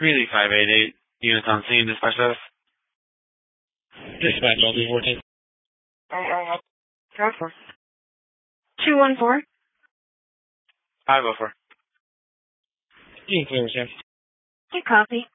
Greeley 588, units on scene, dispatch us. Dispatch, I'll be 14. Code 4. 214. 504. You can clear us, Jim. You copy.